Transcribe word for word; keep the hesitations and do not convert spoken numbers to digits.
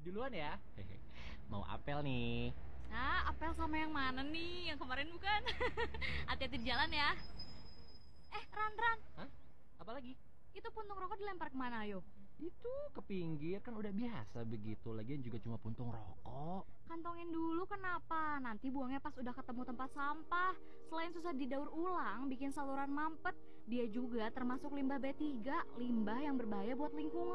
Duluan ya. Mau apel nih. Nah, apel sama yang mana nih? Yang kemarin bukan? Hati-hati di jalan ya. Eh, Ran, Ran. Hah? Apa lagi? Itu puntung rokok dilempar kemana, ayo? Itu ke pinggir, kan udah biasa begitu. Lagian juga cuma puntung rokok. Kantongin dulu kenapa? Nanti buangnya pas udah ketemu tempat sampah. Selain susah didaur ulang, bikin saluran mampet, dia juga termasuk limbah B tiga, limbah yang berbahaya buat lingkungan.